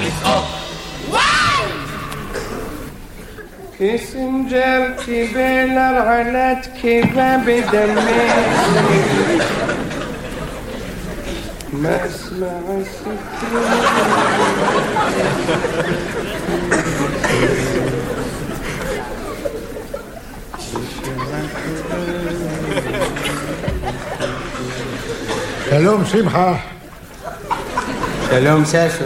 לצחוק. קיסינג'ר קיבל הרעלת קיבה בדמך. מסמע הסיפור. שלום שמחה. שלום סשו.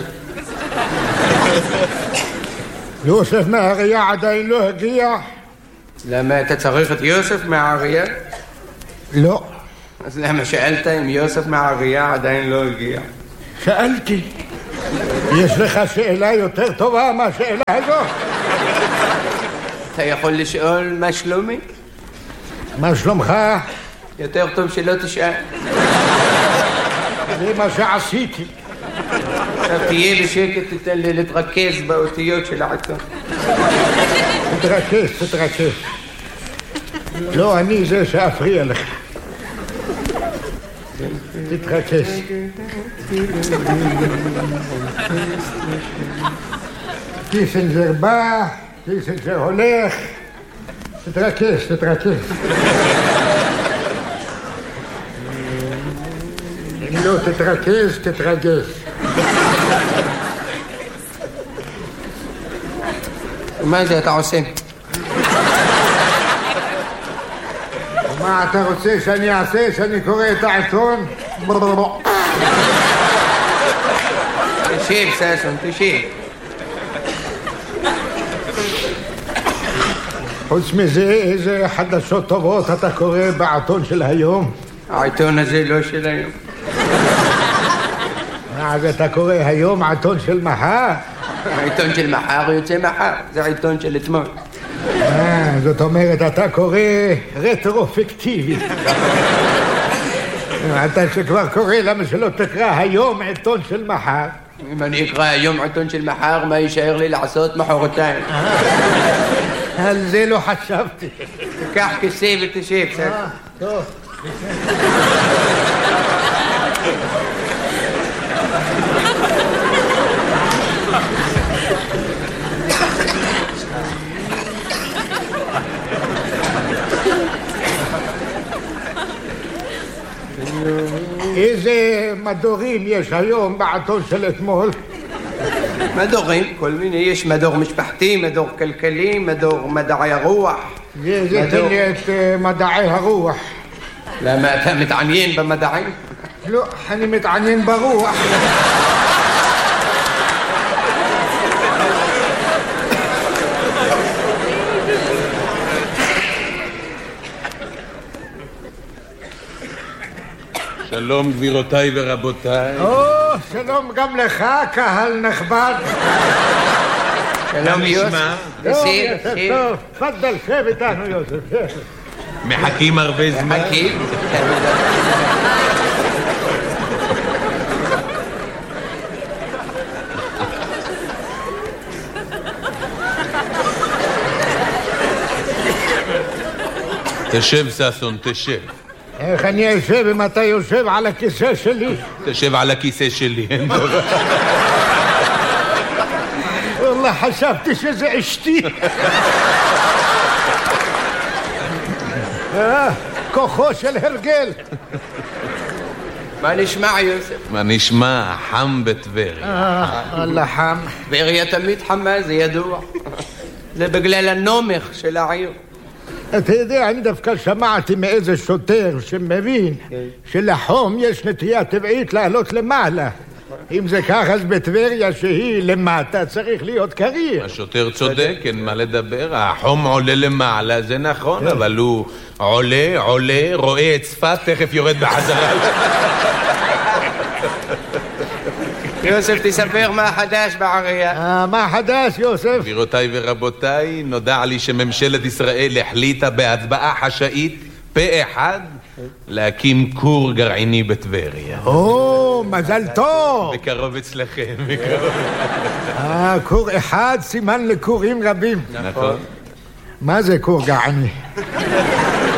יוסף מהאריה עדיין לא הגיע? למה אתה צריך את יוסף מהאריה? לא. אז למה שאלת אם יוסף מהאריה עדיין לא הגיע? שאלתי. יש לך שאלה יותר טובה מהשאלה הזו? אתה יכול לשאול מה שלומי? מה שלומך? יותר טוב שלא תשאל. זה מה שעשיתי. עכשיו תהיה בשקט, תתן לי להתרכז באותיות של העיתון. תתרכז. לא, אני זה שאפריע לך. תתרכז. קיסינג'ר בא, קיסינג'ר הולך. תתרכז. אם לא תתרגז. מה זה אתה עושה? מה אתה רוצה שאני אעשה? שאני קורא את העיתון? תשב סשון, תשב. חוץ מזה, איזה חדשות טובות אתה קורא בעיתון של היום? העיתון הזה לא של היום. אז אתה קורא היום עיתון של מחר? העיתון של מחר יוצא מחר, זה העיתון של אתמול. זאת אומרת, אתה קורא רטרופקטיבי. אתה שכבר קורא, למה שלא תקרא היום עיתון של מחר? אם אני אקרא היום עיתון של מחר, מה יישאר לי לעשות מחרתיים? על זה לא חשבתי. תיקח כיסא ותשב, בסדר? טוב. איזה מדורים יש היום בעיתון של אתמול? מדורים, כל מיני, יש מדור משפחתי, מדור כלכלי, מדור מדעי הרוח. זה תן לי את מדעי הרוח. למה אתה מתעניין במדעים? לא, אני מתעניין ברוח. שלום גבירותיי ורבותיי. שלום גם לך, קהל נכבד. שלום יוסף. טוב, תפדל, שב איתנו יוסף. מחכים הרבה זמן. מחכים. תשב ששון, תשב. איך אני אשב אם אתה יושב על הכיסא שלי? תשב על הכיסא שלי, אין דבר. والله חשבתי שזה אשתי. כוחו של הרגל. מה נשמע יוסף? מה נשמע? חם בטבריה. אללה חם. טבריה תמיד חמה, זה ידוע. זה בגלל הנומך של העיר. אתה יודע, אני דווקא שמעתי מאיזה שוטר שמבין שלחום יש נטייה טבעית לעלות למעלה. אם זה ככה, אז בטבריה שהיא למטה צריך להיות קריר. השוטר צודק, אין מה לדבר. החום עולה למעלה, זה נכון, אבל הוא עולה, רואה את צפת, תכף יורד בחזרה. יוסף, תספר מה חדש בעירייה. מה חדש, יוסף? גבירותיי ורבותיי, נודע לי שממשלת ישראל החליטה בהצבעה חשאית פה אחד להקים כור גרעיני בטבריה. מזל טוב. בקרוב אצלכם. כור אחד סימן לכורים רבים. נכון. מה זה כור גרעיני?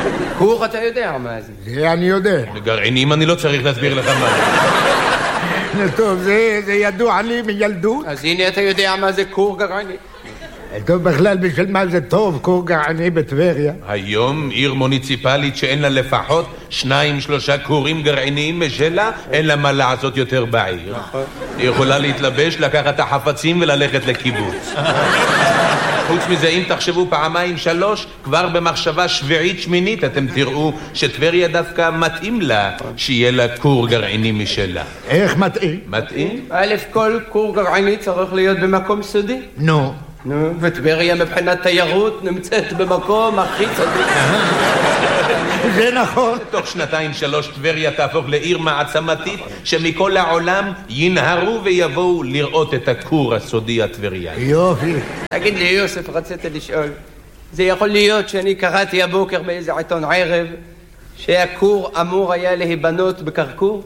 כור אתה יודע מה זה. זה אני יודע. גרעינים אני לא צריך להסביר לך מה. טוב, זה ידוע לי מילדות. אז הנה אתה יודע מה זה כור גרעיני. טוב, בכלל בשביל מה זה טוב, כור גרעיני בטבריה? היום עיר מוניציפלית שאין לה לפחות 2-3 כורים גרעיניים משלה, אין לה מה לעשות יותר בעיר. היא יכולה להתלבש, לקחת את החפצים וללכת לקיבוץ. חוץ מזה, אם תחשבו 2-3, כבר במחשבה 7-8, אתם תראו שטבריה דווקא מתאים לה שיהיה לה כור גרעיני משלה. איך מתאים? מתאים? א', כל כור גרעיני צריך להיות במקום סודי. נו. וטבריה מבחינת תיירות נמצאת במקום הכי צדיק. זה נכון. תוך 2-3 טבריה תהפוך לעיר מעצמתית שמכל העולם ינהרו ויבואו לראות את הכור הסודי הטבריאי. יופי. תגיד לי יוסף, רצית לשאול, זה יכול להיות שאני קראתי הבוקר באיזה עיתון ערב שהכור אמור היה להיבנות בקרקור?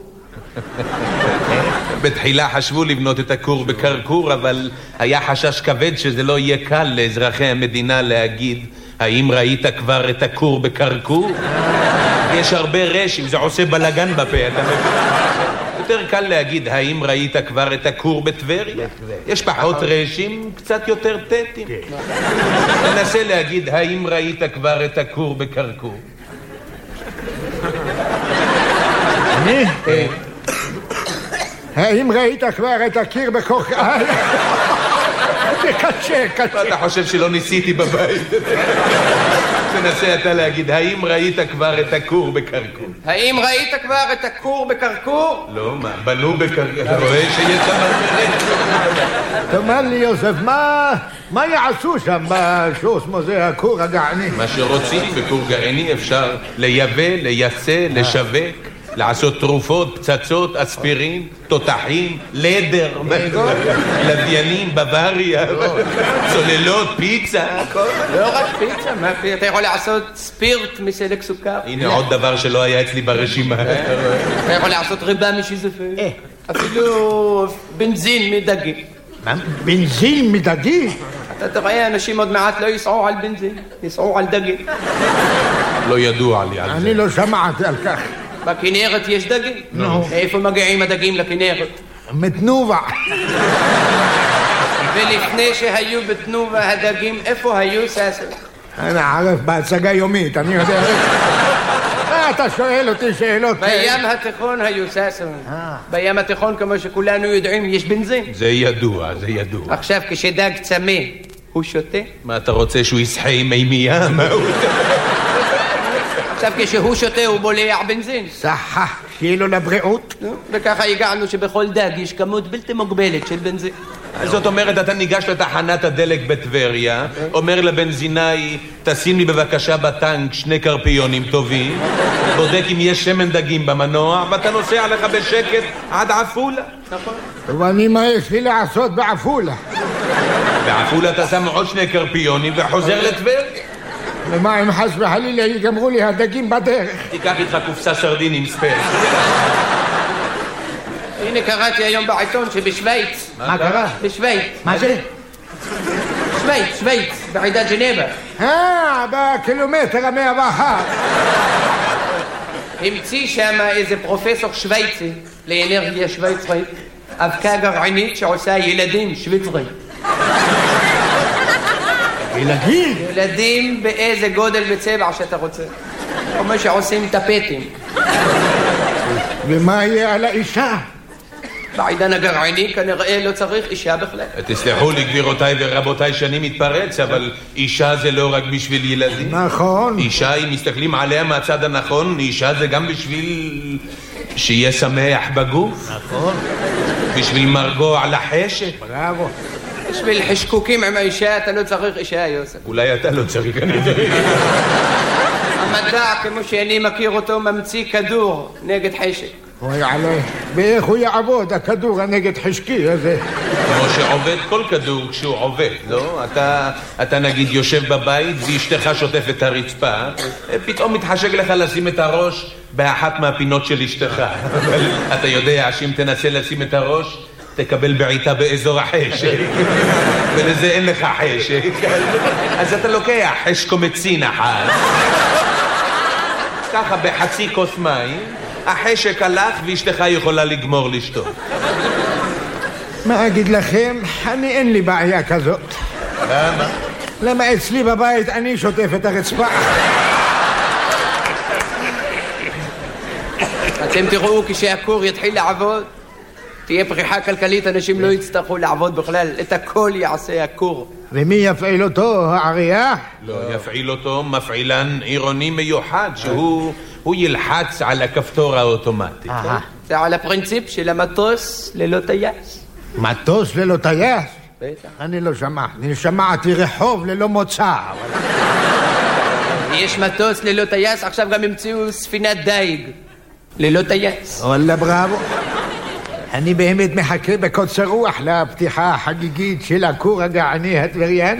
בתחילה חשבו לבנות את הכור בקרקור, אבל היה חשש כבד שזה לא יהיה קל לאזרחי המדינה להגיד האם ראית כבר את הכור בקרקור? יש הרבה רשים, זה עושה בלגן בפה, אתה מבין? יותר קל להגיד האם ראית כבר את הכור בטבריה? יש פחות רשים, קצת יותר טטים. תנסה להגיד האם ראית כבר את הכור בקרקור. אני? האם ראית כבר את הקיר בקרקור? זה קשה. אתה חושב שלא ניסיתי בבית? תנסה אתה להגיד, האם ראית כבר את הכור בקרקור? האם ראית כבר את הכור בקרקור? לא, מה? בנו בקרקור. אתה רואה שיש שם תאמר לי יוסף, מה יעשו שם בשוסמו זה הכור הגרעיני? מה שרוצים בכור גרעיני אפשר לייבא, לייצא, לשווק, לעשות תרופות, פצצות, אספירין, תותחים, לדר, לוויינים, בוואריה, צוללות, פיצה. לא רק פיצה, אתה יכול לעשות ספירט מסלק סוכר. הנה עוד דבר שלא היה אצלי ברשימה. אתה יכול לעשות ריבה משיזופה. אפילו בנזין מדגים. מה? בנזין מדגים? אתה תראה, אנשים עוד מעט לא יסעו על בנזין, יסעו על דגים. לא ידוע לי על זה. אני לא שמעתי על כך. בכנרת יש דגים? נו. איפה מגיעים הדגים לכנרת? מתנובה. ולפני שהיו בתנובה הדגים, איפה היו ססר? אני ערף בהצגה יומית, אני יודע. אתה שואל אותי שאלות. בים התיכון היו ססר. בים התיכון, כמו שכולנו יודעים, יש בנזין. זה ידוע, זה ידוע. עכשיו, כשדג צמא, הוא שותה? מה אתה רוצה, שהוא ישחה עם מימייה? עכשיו כשהוא שותה הוא בולע בנזין. סחה, שיהיה לו לבריאות. וככה הגענו שבכל דג יש כמות בלתי מוגבלת של בנזין. זאת אומרת, אתה ניגש לתחנת הדלק בטבריה, אומר לבנזינאי, תשים לי בבקשה בטנק 2 קרפיונים טובים, בודק אם יש שמן דגים במנוע, ואתה נוסע לך בשקט עד עפולה. נכון. ואני מה יש לי לעשות בעפולה? בעפולה אתה שם עוד 2 קרפיונים וחוזר לטבריה. ומה אם חס וחלילה יגמרו לי הדגים בדרך? תיקח איתך קופסה סרדינים ספייס. הנה קראתי היום בעיתון שבשוויץ. מה קרה? בשוויץ. מה זה? שוויץ, בעידת ג'נבה. בקילומטר 101. המציא שם איזה פרופסור שוויצי לאנרגיה שוויצרית, אבקה גרעינית שעושה ילדים שוויצרים. ילדים? ילדים באיזה גודל וצבע שאתה רוצה. כמו שעושים טפטים. ומה יהיה על האישה? בעידן הגרעיני כנראה לא צריך אישה בכלל. תסלחו לי גבירותיי ורבותיי שאני מתפרץ, אבל אישה זה לא רק בשביל ילדים. נכון. אישה, אם מסתכלים עליה מהצד הנכון, אישה זה גם בשביל שיהיה שמח בגוף. נכון. בשביל מרגוע לחשק. בראבו. בשביל חשקוקים עם האישה אתה לא צריך אישה, יוסף. אולי אתה לא צריך, אני יודע. המדע, כמו שאני מכיר אותו, ממציא כדור נגד חשק. אוי עלי, ואיך הוא יעבוד הכדור הנגד חשקי הזה? כמו שעובד כל כדור כשהוא עובד, לא? אתה נגיד יושב בבית ואשתך שוטפת את הרצפה, פתאום מתחשק לך לשים את הראש באחת מהפינות של אשתך. אבל אתה יודע שאם תנסה לשים את הראש, תקבל בעיטה באזור החשק. ולזה אין לך חשק. אז אתה לוקח חשקומצין אחת, ככה בחצי כוס מים, החשק הלך ואשתך יכולה לגמור לשתות. מה אגיד לכם? אני אין לי בעיה כזאת. למה? למה אצלי בבית אני שוטף את הרצפה. אתם תראו כשהכור יתחיל לעבוד, תהיה פריחה כלכלית, אנשים לא יצטרכו לעבוד בכלל, את הכל יעשה הכור. ומי יפעיל אותו? העירייה? לא, יפעיל אותו מפעילן עירוני מיוחד, שהוא ילחץ על הכפתור האוטומטי. זה על הפרינציפ של המטוס ללא טייס. מטוס ללא טייס? בטח. אני לא שמעתי. אני שמעתי רחוב ללא מוצא. יש מטוס ללא טייס, עכשיו גם המציאו ספינת דייג ללא טייס. וואלה בראבו. אני באמת מחכה בקוצר רוח לפתיחה החגיגית של הכור הגעני הטבריאני.